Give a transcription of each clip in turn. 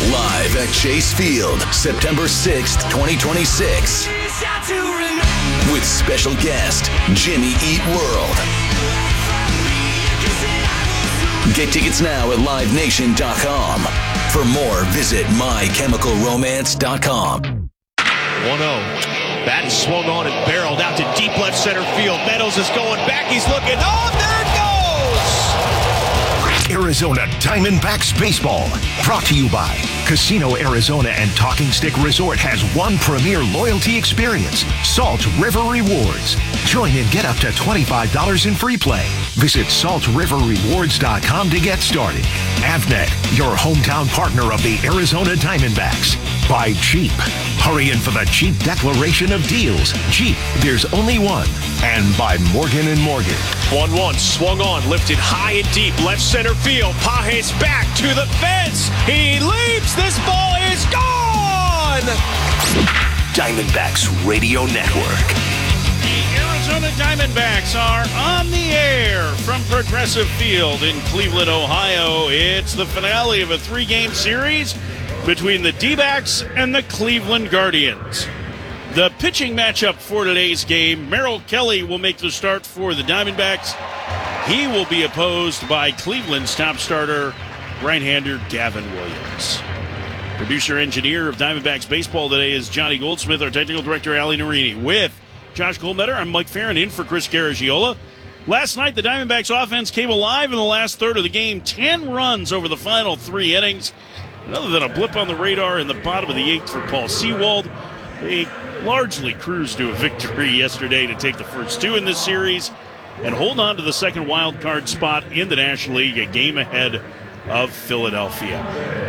Live at Chase Field, September 6th, 2026. With special guest, Jimmy Eat World. Get tickets now at livenation.com. For more, visit mychemicalromance.com. 1-0. Bat swung on and barreled out to deep left center field. Meadows is going back. He's looking. Oh, there it goes! Arizona Diamondbacks Baseball. Brought to you by Casino Arizona and Talking Stick Resort has one premier loyalty experience, Salt River Rewards. Join and get up to $25 in free play. Visit saltriverrewards.com to get started. Avnet, your hometown partner of the Arizona Diamondbacks. By Jeep. Hurry in for the Jeep declaration of deals. Jeep, there's only one. And by Morgan & Morgan. 1-1, swung on, lifted high and deep, left center field. Pages back to the fence. He leaps. This ball is gone. Diamondbacks Radio Network. The Arizona Diamondbacks are on the air from Progressive Field in Cleveland, Ohio. It's the finale of a 3-game series between the D-backs and the Cleveland Guardians. The pitching matchup for today's game, Merrill Kelly will make the start for the Diamondbacks. He will be opposed by Cleveland's top starter, right-hander Gavin Williams. Producer-engineer of Diamondbacks Baseball today is Johnny Goldsmith. Our technical director, Ali Narini. With Josh Goldmetter, I'm Mike Farron in for Chris Garagiola. Last night, the Diamondbacks offense came alive in the last third of the game. 10 runs over the final 3 innings. Other than a blip on the radar in the bottom of the 8th for Paul Sewald, they largely cruised to a victory yesterday to take the first 2 in this series and hold on to the second wild card spot in the National League, a game ahead of Philadelphia.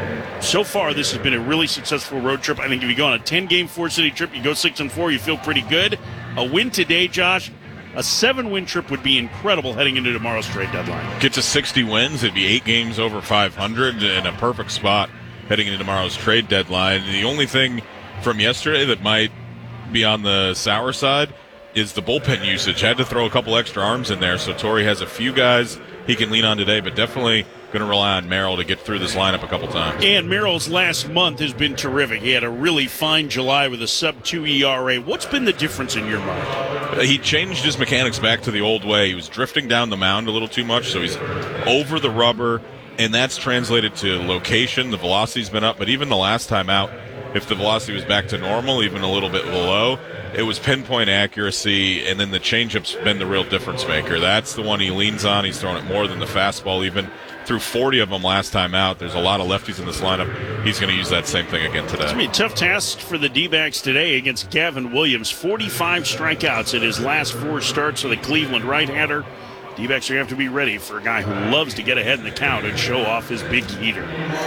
So far, this has been a really successful road trip. I think if you go on a 10-game 4-city trip, you go 6-4, you feel pretty good. A win today, Josh, a 7-win trip would be incredible heading into tomorrow's trade deadline. Get to 60 wins, it'd be 8 games over 500 and a perfect spot heading into tomorrow's trade deadline. The only thing from yesterday that might be on the sour side is the bullpen usage. Had to throw a couple extra arms in there, so Torrey has a few guys he can lean on today, but definitely going to rely on Merrill to get through this lineup a couple times. And Merrill's last month has been terrific. He had a really fine July with a sub-2 ERA. What's been the difference in your mind? He changed his mechanics back to the old way. He was drifting down the mound a little too much, so he's over the rubber, and that's translated to location. The velocity's been up, but even the last time out, if the velocity was back to normal, even a little bit below, it was pinpoint accuracy, and then the changeup's been the real difference maker. That's the one he leans on. He's throwing it more than the fastball, even threw 40 of them last time out. There's a lot of lefties in this lineup. He's going to use that same thing again today. It's going to be a tough task for the D-backs today against Gavin Williams. 45 strikeouts in his last 4 starts for the Cleveland right-hander. D-backs are going to have to be ready for a guy who loves to get ahead in the count and show off his big heater.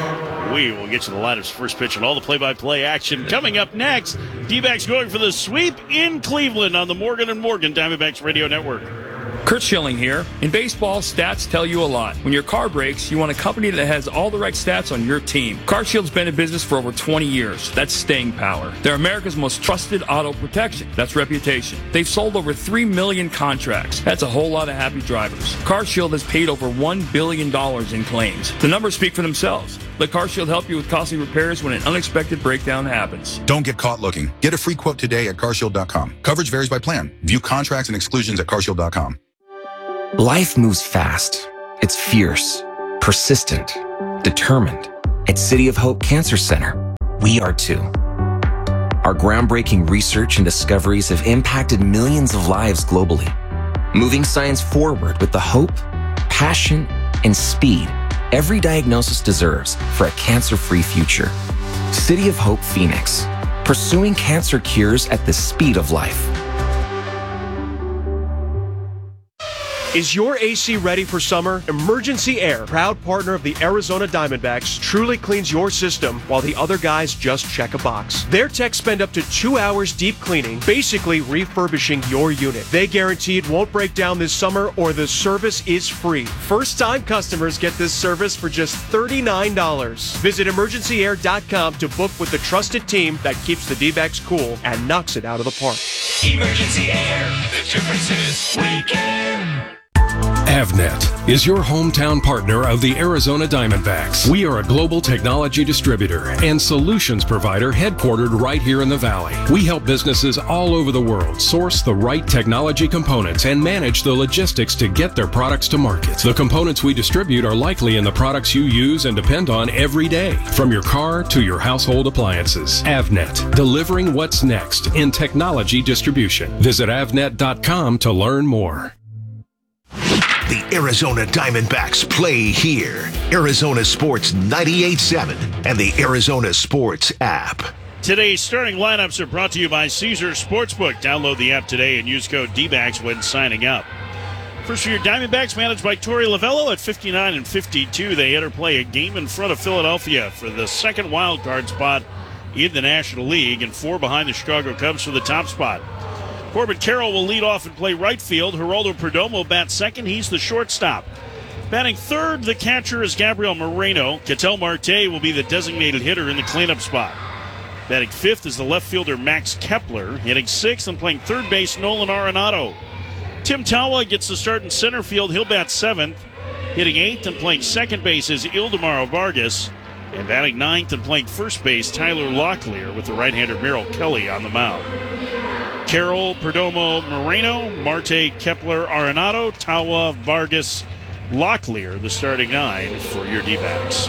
We will get to the lineups first pitch and all the play-by-play action coming up next. D-backs going for the sweep in Cleveland on the Morgan & Morgan Diamondbacks Radio Network. Kurt Schilling here. In baseball, stats tell you a lot. When your car breaks, you want a company that has all the right stats on your team. CarShield's been in business for over 20 years. That's staying power. They're America's most trusted auto protection. That's reputation. They've sold over 3 million contracts. That's a whole lot of happy drivers. CarShield has paid over $1 billion in claims. The numbers speak for themselves. Let CarShield help you with costly repairs when an unexpected breakdown happens. Don't get caught looking. Get a free quote today at carshield.com. Coverage varies by plan. View contracts and exclusions at carshield.com. Life moves fast. It's fierce, persistent, determined. At City of Hope Cancer Center, we are too. Our groundbreaking research and discoveries have impacted millions of lives globally, moving science forward with the hope, passion, and speed every diagnosis deserves for a cancer-free future. City of Hope Phoenix, pursuing cancer cures at the speed of life. Is your AC ready for summer? Emergency Air, proud partner of the Arizona Diamondbacks, truly cleans your system while the other guys just check a box. Their techs spend up to 2 hours deep cleaning, basically refurbishing your unit. They guarantee it won't break down this summer or the service is free. First-time customers get this service for just $39. Visit emergencyair.com to book with the trusted team that keeps the D-backs cool and knocks it out of the park. Emergency Air. The difference is we care. Avnet is your hometown partner of the Arizona Diamondbacks. We are a global technology distributor and solutions provider headquartered right here in the Valley. We help businesses all over the world source the right technology components and manage the logistics to get their products to market. The components we distribute are likely in the products you use and depend on every day, from your car to your household appliances. Avnet, delivering what's next in technology distribution. Visit avnet.com to learn more. The Arizona Diamondbacks play here. Arizona Sports 98.7 and the Arizona Sports app. Today's starting lineups are brought to you by Caesars Sportsbook. Download the app today and use code DBACS when signing up. First for your Diamondbacks, managed by Torey Lavello at 59 and 52. They interplay a game in front of Philadelphia for the second wild card spot in the National League, and 4 behind the Chicago Cubs for the top spot. Corbin Carroll will lead off and play right field. Geraldo Perdomo bats second. He's the shortstop. Batting third, the catcher is Gabriel Moreno. Ketel Marte will be the designated hitter in the cleanup spot. Batting fifth is the left fielder Max Kepler. Hitting sixth and playing third base, Nolan Arenado. Tim Tawa gets the start in center field. He'll bat seventh. Hitting eighth and playing second base is Ildemaro Vargas. And batting ninth and playing first base, Tyler Locklear, with the right-hander Merrill Kelly on the mound. Carroll, Perdomo, Moreno, Marte, Kepler, Arenado, Tawa, Vargas, Locklear, the starting 9 for your D-backs.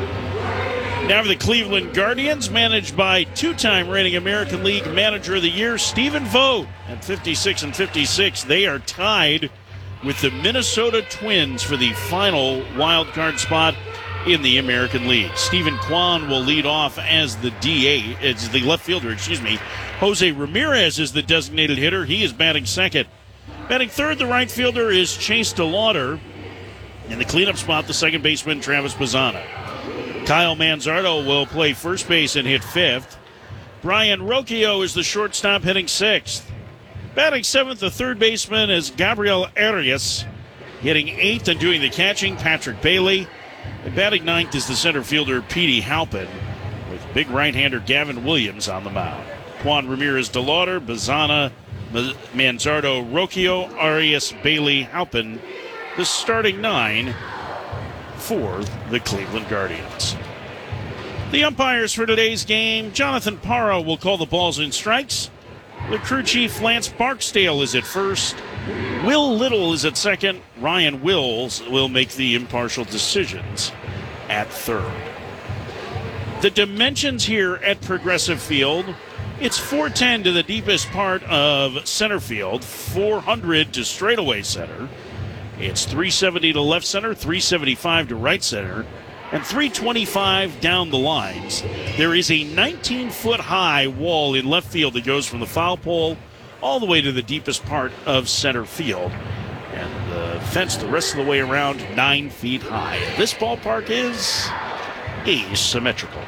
Now for the Cleveland Guardians, managed by two-time reigning American League Manager of the Year, Stephen Vogt. At 56 and 56, they are tied with the Minnesota Twins for the final wild card spot in the American League. Stephen Kwan will lead off as the as the left fielder, Jose Ramirez is the designated hitter. He is batting second. Batting third, the right fielder is Chase DeLauder. In the cleanup spot, the second baseman, Travis Bazzana. Kyle Manzardo will play first base and hit fifth. Brian Rocchio is the shortstop, hitting sixth. Batting seventh, the third baseman is Gabriel Arias. Hitting eighth and doing the catching, Patrick Bailey. And batting ninth is the center fielder, Petey Halpin, with big right-hander Gavin Williams on the mound. Juan Ramirez DeLauder, Bazzana, Manzardo, Rocchio, Arias, Bailey, Halpin, the starting 9 for the Cleveland Guardians. The umpires for today's game, Jonathan Parra will call the balls and strikes. The crew chief, Lance Barksdale, is at first. Will Little is at second. Ryan Wills will make the impartial decisions at third. The dimensions here at Progressive Field, it's 410 to the deepest part of center field, 400 to straightaway center. It's 370 to left center, 375 to right center, and 325 down the lines. There is a 19-foot high wall in left field that goes from the foul pole all the way to the deepest part of center field. And the fence the rest of the way around, 9 feet high. This ballpark is asymmetrical.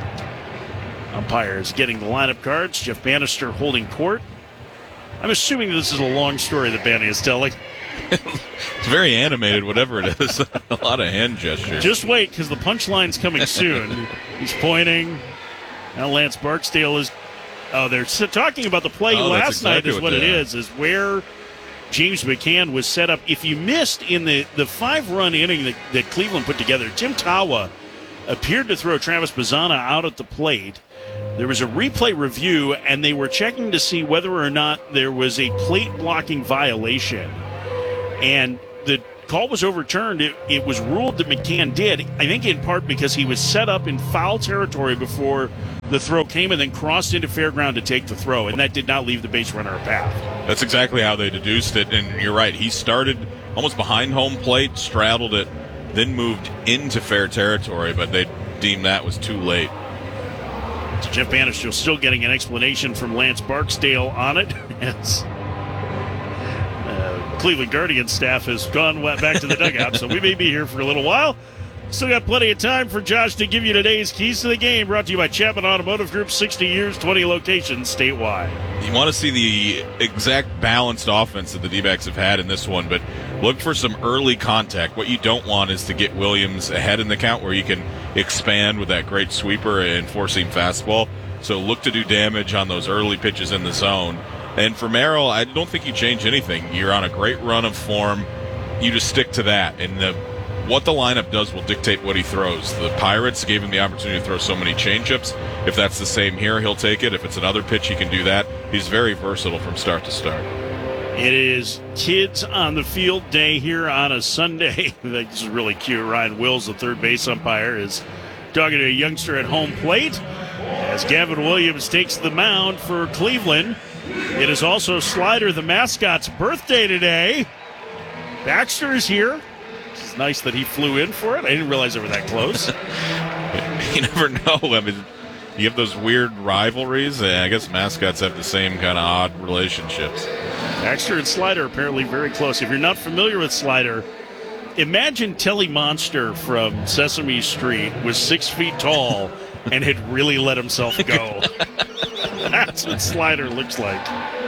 Umpires getting the lineup cards. Jeff Bannister holding court. I'm assuming this is a long story that Banny is telling. It's very animated, whatever it is. A lot of hand gestures. Just wait, because the punchline's coming soon. He's pointing. Now Lance Barksdale is... Oh, they're talking about the play last night is what it is where James McCann was set up. If you missed in the 5-run inning that Cleveland put together, Tim Tawa appeared to throw Travis Bazzana out at the plate. There was a replay review, and they were checking to see whether or not there was a plate blocking violation. And the call was overturned. It was ruled that McCann did, I think in part because he was set up in foul territory before the throw came and then crossed into fair ground to take the throw, and that did not leave the base runner a path. That's exactly how they deduced it, and you're right. He started almost behind home plate, straddled it, then moved into fair territory, but they deemed that was too late. So Jeff Bannister still getting an explanation from Lance Barksdale on it. Yes. Cleveland Guardians staff has gone back to the dugout, so we may be here for a little while. Still got plenty of time for Josh to give you today's keys to the game, brought to you by Chapman Automotive Group, 60 years, 20 locations statewide. You want to see the exact balanced offense that the D-backs have had in this one, but look for some early contact. What you don't want is to get Williams ahead in the count where you can expand with that great sweeper and four-seam fastball. So look to do damage on those early pitches in the zone. And for Merrill, I don't think you change anything. You're on a great run of form. you just stick to that. And what the lineup does will dictate what he throws. The Pirates gave him the opportunity to throw so many changeups. If that's the same here, he'll take it. If it's another pitch, he can do that. He's very versatile from start to start. It is Kids on the Field Day here on a Sunday. This is really cute. Ryan Wills, the third base umpire, is talking to a youngster at home plate as Gavin Williams takes the mound for Cleveland. It is also Slider, the mascot's birthday today. Baxter is here. It's nice that he flew in for it. I didn't realize they were that close. You never know. I mean, you have those weird rivalries. I guess mascots have the same kind of odd relationships. Baxter and Slider apparently very close. If you're not familiar with Slider, imagine Telly Monster from Sesame Street was 6 feet tall and had really let himself go. That's what Slider looks like.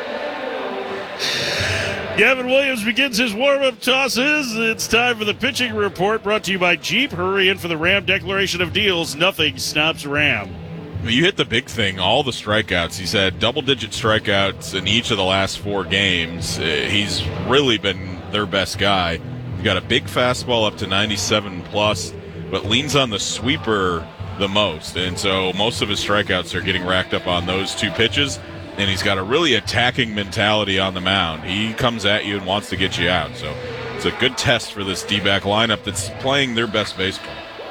Gavin Williams begins his warm-up tosses. It's time for the pitching report brought to you by Jeep. Hurry in for the Ram Declaration of Deals. Nothing stops Ram. You hit the big thing, all the strikeouts. He's had double-digit strikeouts in each of the last 4 games. He's really been their best guy. He's got a big fastball up to 97+, but leans on the sweeper the most. And so most of his strikeouts are getting racked up on those 2 pitches, and he's got a really attacking mentality on the mound. He comes at you and wants to get you out. So it's a good test for this D-back lineup that's playing their best baseball.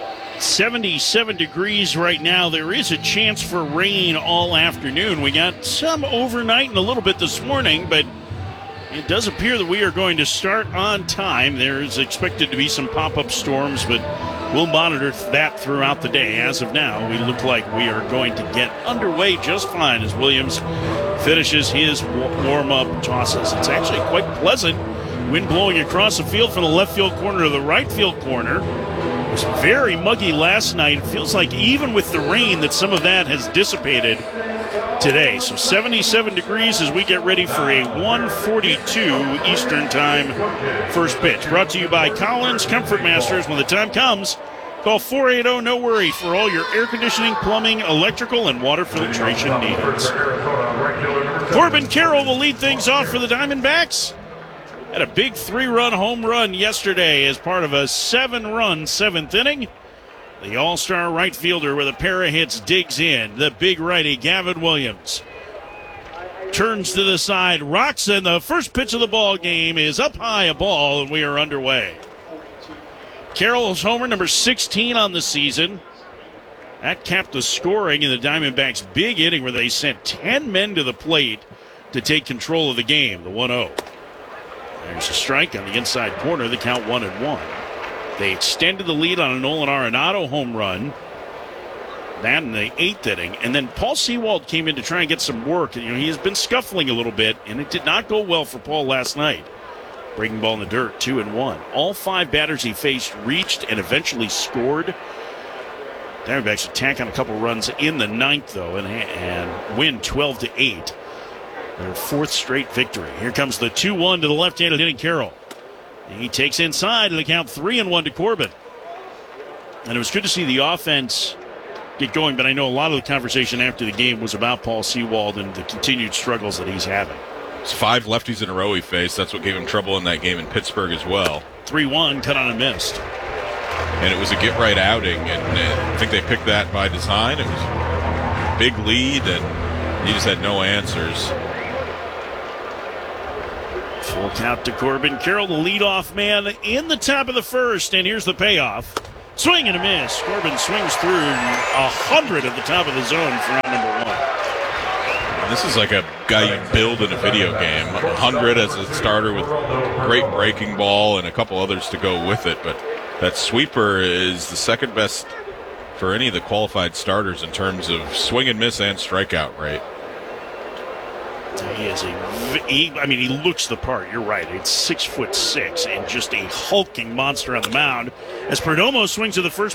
77 degrees right now. There is a chance for rain all afternoon. We got some overnight and a little bit this morning, but it does appear that we are going to start on time. There's expected to be some pop-up storms, but we'll monitor that throughout the day. As of now, we look like we are going to get underway just fine as Williams finishes his warm-up tosses. It's actually quite pleasant. Wind blowing across the field from the left field corner to the right field corner. It was very muggy last night. It feels like even with the rain that some of that has dissipated today. So 77 degrees as we get ready for a 1:42 Eastern Time first pitch. Brought to you by Collins Comfort Masters. When the time comes, call 480-NO-WORRY for all your air conditioning, plumbing, electrical, and water filtration needs. Corbin Carroll will lead things off for the Diamondbacks. Had a big 3-run home run yesterday as part of a 7-run 7th inning. The all-star right fielder with a pair of hits digs in. The big righty, Gavin Williams, turns to the side, rocks, and the first pitch of the ball game is up high, a ball, and we are underway. Carroll's homer number 16 on the season. That capped the scoring in the Diamondbacks' big inning where they sent 10 men to the plate to take control of the game, the 1-0. There's a strike on the inside corner. The count 1-1. They extended the lead on a Nolan Arenado home run. That in the 8th inning. And then Paul Sewald came in to try and get some work. He has been scuffling a little bit, and it did not go well for Paul last night. Breaking ball in the dirt, 2-1. All 5 batters he faced reached and eventually scored. Diamondbacks attack on a couple runs in the 9th, though, and win 12-8. Their 4th straight victory. Here comes the 2-1 to the left-handed hitting Carroll. He takes inside and the count 3-1 to Corbin. And it was good to see the offense get going, but I know a lot of the conversation after the game was about Paul Sewald and the continued struggles that he's having. It's 5 lefties in a row he faced. That's what gave him trouble in that game in Pittsburgh as well. 3-1, cut on and missed. And it was a get-right outing, and I think they picked that by design. It was a big lead, and he just had no answers. Full count to Corbin Carroll, the leadoff man in the top of the first, and here's the payoff. Swing and a miss. Corbin swings through 100 at the top of the zone for round number 1. This is like a guy you build in a video game. 100 as a starter with great breaking ball and a couple others to go with it, but that sweeper is the second best for any of the qualified starters in terms of swing and miss and strikeout rate. He looks the part. You're right. It's 6'6" and just a hulking monster on the mound. As Perdomo swings to the first